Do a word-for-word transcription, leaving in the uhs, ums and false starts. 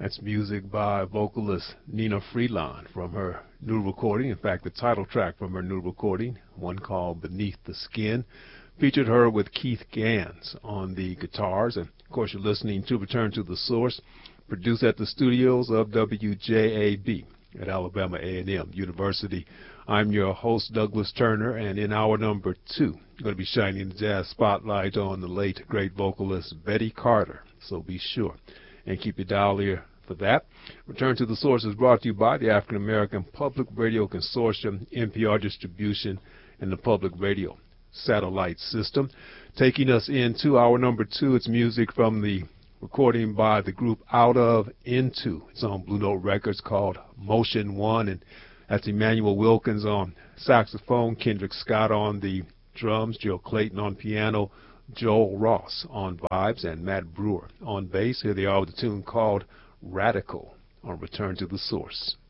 That's music by vocalist Nina Freelon from her new recording. In fact, the title track from her new recording, one called Beneath the Skin, featured her with Keith Gans on the guitars. And of course, you're listening to Return to the Source, produced at the studios of W J A B at Alabama A and M University. I'm your host, Douglas Turner, and in hour number two, I'm going to be shining the jazz spotlight on the late, great vocalist Betty Carter. So be sure and keep your dial here for that. Return to the Source is brought to you by the African American Public Radio Consortium, N P R Distribution, and the Public Radio Satellite System. Taking us into hour number two, it's music from the recording by the group Out of Into. It's on Blue Note Records, called Motion One, and that's Emmanuel Wilkins on saxophone, Kendrick Scott on the drums, Joe Clayton on piano, Joel Ross on vibes, and Matt Brewer on bass. Here they are with a tune called Radical on Return to the Source.